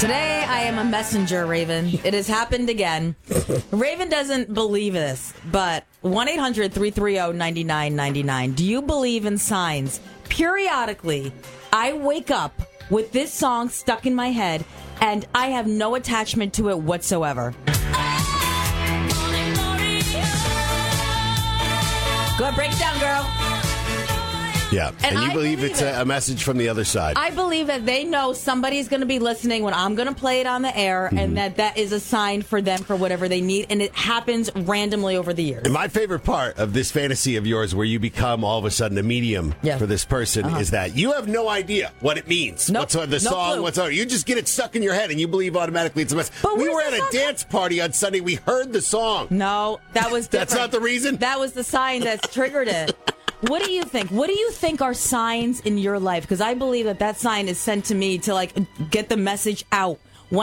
Today, I am a messenger, Raven. It has happened again. Raven doesn't believe this, but 1-800-330-9999. Do you believe in signs? Periodically, I wake up with this song stuck in my head, and I have no attachment to it whatsoever. Go ahead, break it down, girl. Yeah, and you believe it's a message from the other side. I believe that they know somebody's going to be listening when I'm going to play it on the air, and that is a sign for them for whatever they need, and it happens randomly over the years. And my favorite part of this fantasy of yours where you become all of a sudden a medium for this person is that you have no idea what it means. Nope. What's the song, clue. what's on. You just get it stuck in your head, and you believe automatically it's a message. But we were where's at the a song dance party on Sunday. We heard the song. No, that was different. That's not the reason? That was the sign that's triggered it. What do you think? What do you think are signs in your life? Because I believe that sign is sent to me to get the message out.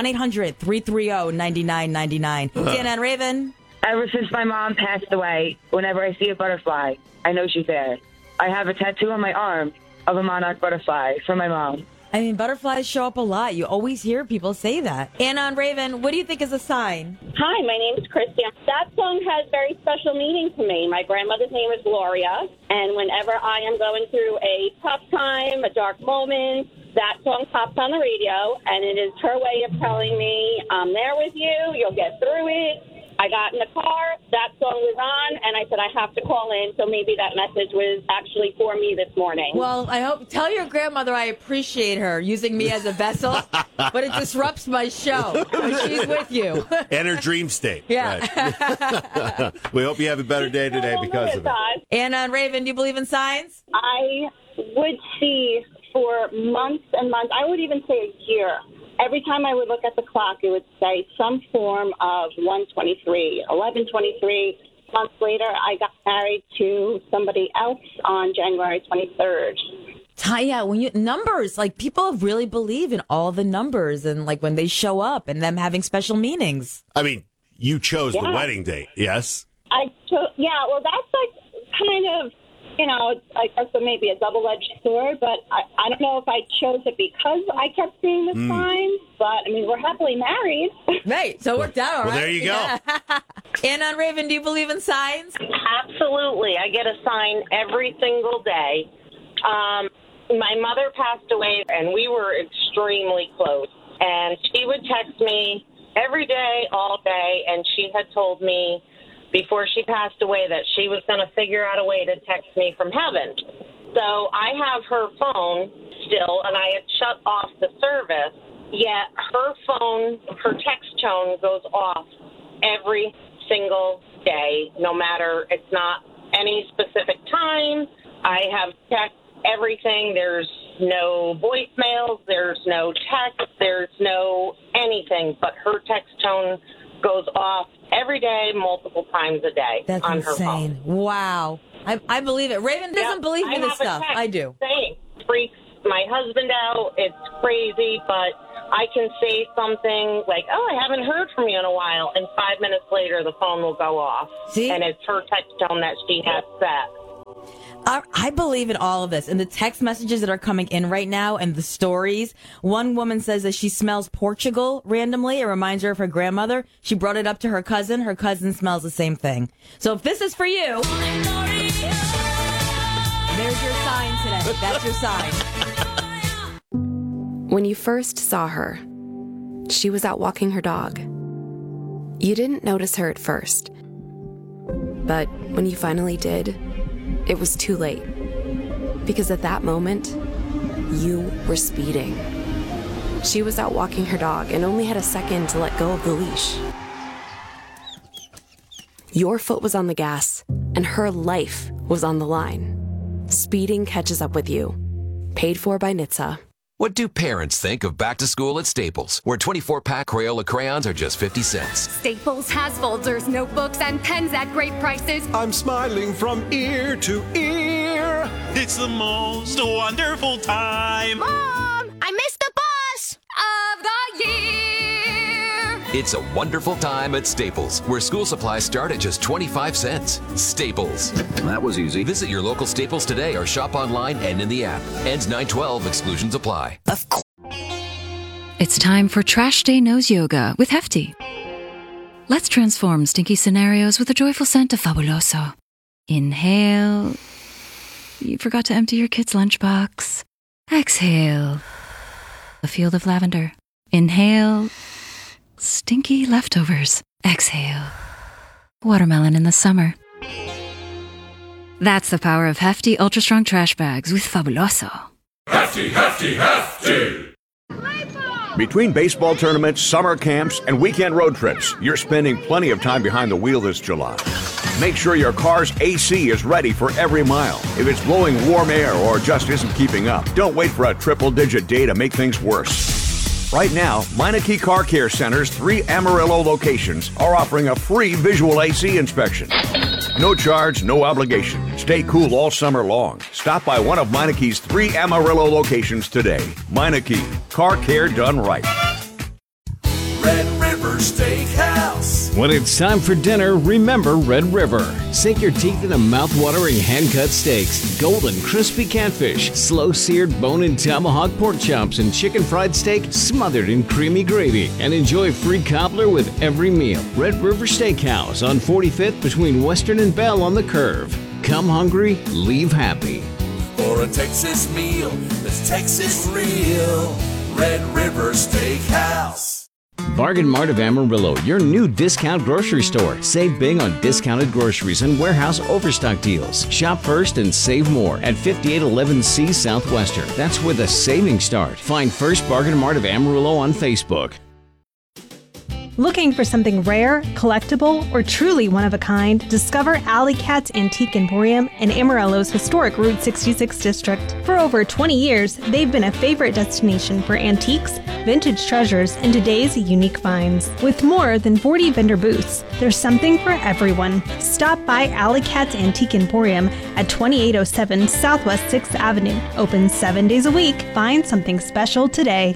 1-800-330-9999. Dan and Raven. Ever since my mom passed away, whenever I see a butterfly, I know she's there. I have a tattoo on my arm of a monarch butterfly from my mom. I mean, butterflies show up a lot. You always hear people say that. Anna and Raven, what do you think is a sign? Hi, my name is Christy. That song has very special meaning to me. My grandmother's name is Gloria, and whenever I am going through a tough time, a dark moment, that song pops on the radio, and it is her way of telling me, I'm there with you, you'll get through it. I got in the car, that song was on, and I said I have to call in, so maybe that message was actually for me this morning. Well, tell your grandmother I appreciate her using me as a vessel, but it disrupts my show when she's with you. And her dream state. Yeah. Right. We hope you have a better day today because of it. Anna and Raven, do you believe in signs? I would see for months and months, I would even say a year. Every time I would look at the clock, it would say some form of 1:23, 11:23. Months later, I got married to somebody else on January 23rd. Yeah, numbers, people really believe in all the numbers and when they show up and them having special meanings. I mean, you chose the wedding date, yes? Well, that's kind of, I guess maybe a double-edged sword, but I don't know if I chose it because I kept seeing the signs, but, we're happily married. Right, so it worked out all right. Well, there you go. Yeah. Anna and Raven, do you believe in signs? Absolutely. I get a sign every single day. My mother passed away, and we were extremely close, and she would text me every day, all day, and she had told me before she passed away that she was going to figure out a way to text me from heaven. So I have her phone still, and I had shut off the service, yet her phone, her text tone goes off every single day, no matter, it's not any specific time. I have checked everything. There's no voicemails, there's no text, there's no anything, but her text tone goes off every day, multiple times a day. That's on insane. Her phone. Wow. I believe it. Raven doesn't believe in this stuff. I do. Saying, freaks my husband out. It's crazy, but I can say something like, I haven't heard from you in a while, and 5 minutes later the phone will go off. See? And it's her text tone that she has set. I believe in all of this. And the text messages that are coming in right now and the stories. One woman says that she smells Portugal randomly. It reminds her of her grandmother. She brought it up to her cousin. Her cousin smells the same thing. So if this is for you, there's your sign today. That's your sign. When you first saw her, she was out walking her dog. You didn't notice her at first. But when you finally did, it was too late, because at that moment, you were speeding. She was out walking her dog and only had a second to let go of the leash. Your foot was on the gas, and her life was on the line. Speeding catches up with you. Paid for by NHTSA. What do parents think of back to school at Staples, where 24-pack Crayola crayons are just 50 cents? Staples has folders, notebooks, and pens at great prices. I'm smiling from ear to ear. It's the most wonderful time. Mom, I missed the bus of the year. It's a wonderful time at Staples, where school supplies start at just 25 cents. Staples. That was easy. Visit your local Staples today or shop online and in the app. Ends 9/12. Exclusions apply. Of course. It's time for Trash Day Nose Yoga with Hefty. Let's transform stinky scenarios with a joyful scent of Fabuloso. Inhale. You forgot to empty your kid's lunchbox. Exhale. A field of lavender. Inhale. Stinky leftovers. Exhale. Watermelon in the summer. That's the power of Hefty Ultra Strong Trash Bags with Fabuloso. Hefty, hefty, hefty! Between baseball tournaments, summer camps, and weekend road trips, you're spending plenty of time behind the wheel this July. Make sure your car's AC is ready for every mile. If it's blowing warm air or just isn't keeping up, don't wait for a triple-digit day to make things worse. Right now, Meineke Car Care Center's 3 Amarillo locations are offering a free visual AC inspection. No charge, no obligation. Stay cool all summer long. Stop by one of Meineke's 3 Amarillo locations today. Meineke, car care done right. Red River Steakhouse. When it's time for dinner, remember Red River. Sink your teeth into mouth-watering hand-cut steaks, golden crispy catfish, slow-seared bone-in tomahawk pork chops, and chicken fried steak smothered in creamy gravy. And enjoy free cobbler with every meal. Red River Steakhouse on 45th between Western and Bell on the Curve. Come hungry, leave happy. For a Texas meal that's Texas real. Red River Steakhouse. Bargain Mart of Amarillo, your new discount grocery store. Save big on discounted groceries and warehouse overstock deals. Shop first and save more at 5811C Southwestern. That's where the savings start. Find First Bargain Mart of Amarillo on Facebook. Looking for something rare, collectible, or truly one of a kind? Discover Alley Cat's Antique Emporium in Amarillo's historic Route 66 district. For over 20 years, they've been a favorite destination for antiques, vintage treasures, and today's unique finds. With more than 40 vendor booths, there's something for everyone. Stop by Alley Cat's Antique Emporium at 2807 Southwest 6th Avenue. Open 7 days a week. Find something special today.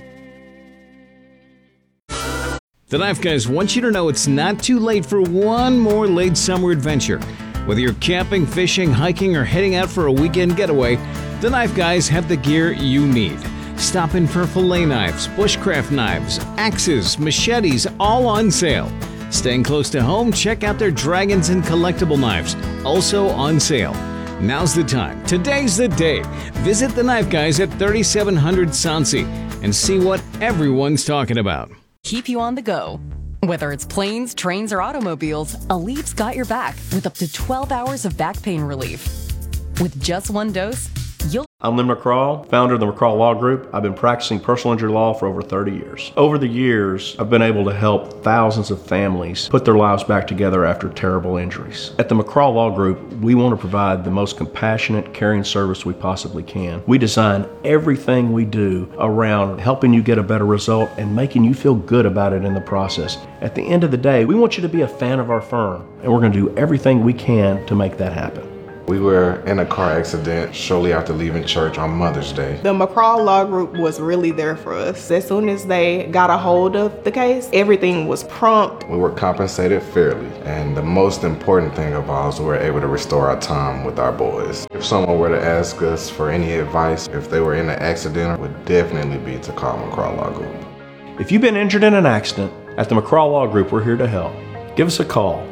The Knife Guys want you to know it's not too late for one more late summer adventure. Whether you're camping, fishing, hiking, or heading out for a weekend getaway, the Knife Guys have the gear you need. Stop in for fillet knives, bushcraft knives, axes, machetes, all on sale. Staying close to home, check out their dragons and collectible knives, also on sale. Now's the time. Today's the day. Visit the Knife Guys at 3700 Sansi and see what everyone's talking about. Keep you on the go. Whether it's planes, trains, or automobiles, Alev's got your back with up to 12 hours of back pain relief. With just one dose, I'm Lynn McCraw, founder of the McCraw Law Group. I've been practicing personal injury law for over 30 years. Over the years, I've been able to help thousands of families put their lives back together after terrible injuries. At the McCraw Law Group, we want to provide the most compassionate, caring service we possibly can. We design everything we do around helping you get a better result and making you feel good about it in the process. At the end of the day, we want you to be a fan of our firm, and we're going to do everything we can to make that happen. We were in a car accident shortly after leaving church on Mother's Day. The McCraw Law Group was really there for us. As soon as they got a hold of the case, everything was prompt. We were compensated fairly, and the most important thing of all is we were able to restore our time with our boys. If someone were to ask us for any advice, if they were in an accident, it would definitely be to call McCraw Law Group. If you've been injured in an accident, at the McCraw Law Group, we're here to help. Give us a call,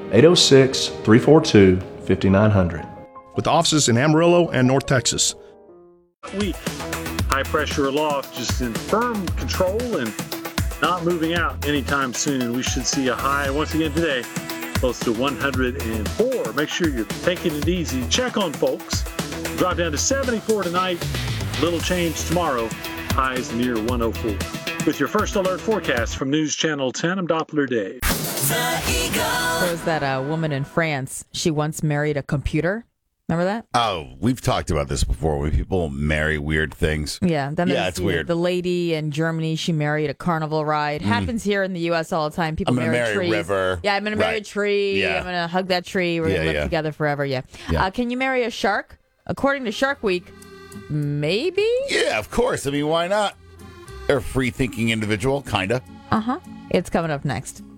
806-342-5900. With offices in Amarillo and North Texas. Weak. High pressure aloft, just in firm control and not moving out anytime soon. We should see a high once again today, close to 104. Make sure you're taking it easy. Check on folks. Drop down to 74 tonight. Little change tomorrow. Highs near 104. With your first alert forecast from News Channel 10, I'm Doppler Dave. There was that woman in France. She once married a computer. Remember that? Oh, we've talked about this before when people marry weird things. Yeah, then it's weird. The lady in Germany, she married a carnival ride. Happens here in the U.S. all the time. People marry trees. River. Yeah, I'm going to marry a tree. Yeah. I'm going to hug that tree. We're going to live together forever. Yeah. Can you marry a shark? According to Shark Week, maybe? Yeah, of course. I mean, why not? They're a free-thinking individual, kind of. Uh-huh. It's coming up next.